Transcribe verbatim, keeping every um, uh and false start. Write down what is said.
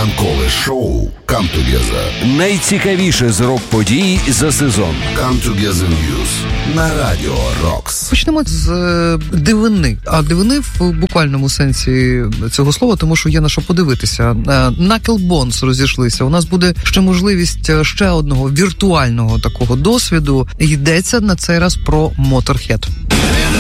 Ранкове шоу Come Together. Найцікавіше з рок-подій за сезон. Come Together News на Радіо Рокс. Почнемо з е, дивини. А дивини в буквальному сенсі цього слова, тому що є на що подивитися. Knuckle Bones розійшлися. У нас буде ще можливість ще одного віртуального такого досвіду. Йдеться на цей раз про Motorhead.